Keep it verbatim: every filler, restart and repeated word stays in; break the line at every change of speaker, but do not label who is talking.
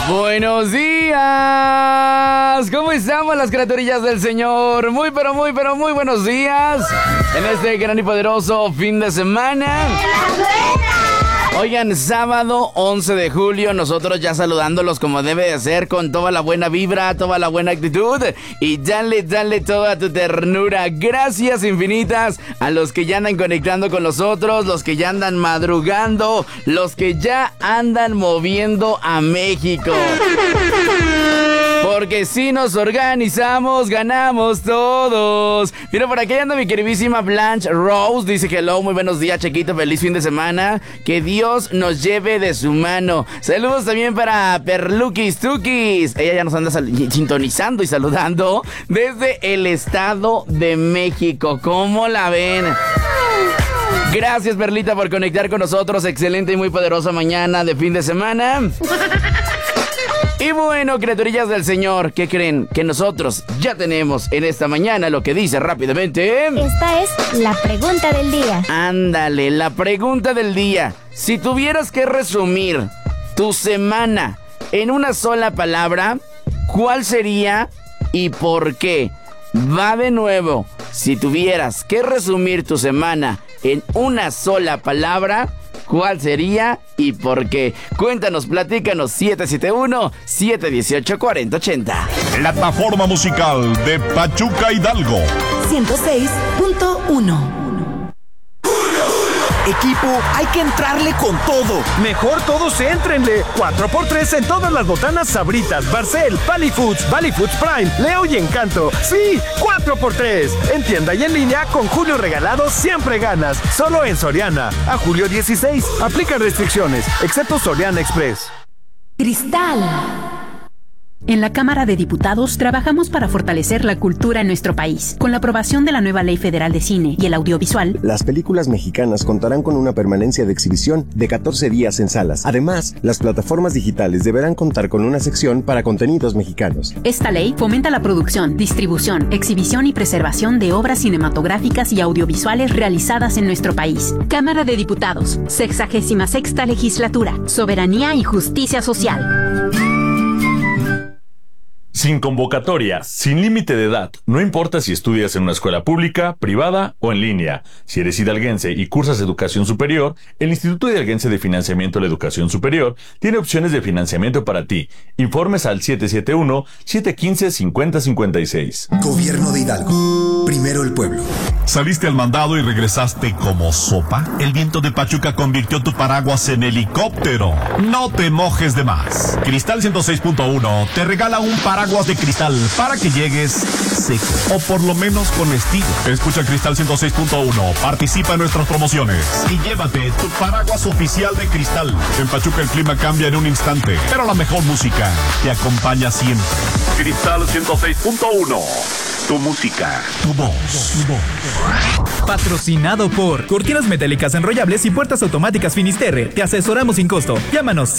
Buenos días, ¿cómo estamos las criaturillas del Señor? Muy pero muy pero muy buenos días en este gran y poderoso fin de semana. Oigan, sábado once de julio, nosotros ya saludándolos como debe de ser, con toda la buena vibra, toda la buena actitud, y dale, dale toda tu ternura. Gracias infinitas a los que ya andan conectando con nosotros, los que ya andan madrugando, los que ya andan moviendo a México. Porque si nos organizamos, ganamos todos. Mira, por aquí anda mi queridísima Blanche Rose. Dice hello, muy buenos días, Chequito, feliz fin de semana. Que Dios nos lleve de su mano. Saludos también para Perluquis Tukis. Ella ya nos anda sal- sintonizando y saludando desde el Estado de México. ¿Cómo la ven? Gracias, Perlita, por conectar con nosotros. Excelente y muy poderosa mañana de fin de semana. Y bueno, criaturillas del Señor, ¿qué creen? Que nosotros ya tenemos en esta mañana lo que dice rápidamente.
Esta es la pregunta del día.
Ándale, la pregunta del día. Si tuvieras que resumir tu semana en una sola palabra, ¿cuál sería y por qué? Va de nuevo. Si tuvieras que resumir tu semana en una sola palabra, ¿cuál sería y por qué? Cuéntanos, platícanos. siete siete uno, siete uno ocho, cuatro cero ocho cero.
Plataforma musical de Pachuca Hidalgo.
ciento seis punto uno.
Equipo, hay que entrarle con todo.
Mejor todos éntrenle. cuatro por tres en todas las botanas Sabritas, Barcel, Pali Foods, Pali Foods Prime, Leo y Encanto. Sí, cuatro por tres. En tienda y en línea, con Julio Regalado siempre ganas. Solo en Soriana. A julio dieciséis. Aplican restricciones, excepto Soriana Express.
Cristal.
En la Cámara de Diputados trabajamos para fortalecer la cultura en nuestro país. Con la aprobación de la nueva Ley Federal de Cine y el Audiovisual,
las películas mexicanas contarán con una permanencia de exhibición de catorce días en salas. Además, las plataformas digitales deberán contar con una sección para contenidos mexicanos.
Esta ley fomenta la producción, distribución, exhibición y preservación de obras cinematográficas y audiovisuales realizadas en nuestro país. Cámara de Diputados, sexagésima sexta legislatura, soberanía y justicia social.
Sin convocatoria, sin límite de edad, no importa si estudias en una escuela pública, privada o en línea. Si eres hidalguense y cursas educación superior, el Instituto Hidalguense de Financiamiento de la Educación Superior tiene opciones de financiamiento para ti. Informes al siete siete uno, siete uno cinco, cinco cero cinco seis.
Gobierno de Hidalgo. Primero el pueblo.
¿Saliste al mandado y regresaste como sopa? El viento de Pachuca convirtió tu paraguas en helicóptero. No te mojes de más. Cristal ciento seis punto uno te regala un paraguas de cristal para que llegues seco, o por lo menos con estilo. Escucha Cristal ciento seis punto uno, participa en nuestras promociones y llévate tu paraguas oficial de Cristal. En Pachuca el clima cambia en un instante, pero la mejor música te acompaña siempre. Cristal ciento seis punto uno. Tu música, tu voz. Tu voz.
Patrocinado por Cortinas Metálicas Enrollables y Puertas Automáticas Finisterre. Te asesoramos sin costo. Llámanos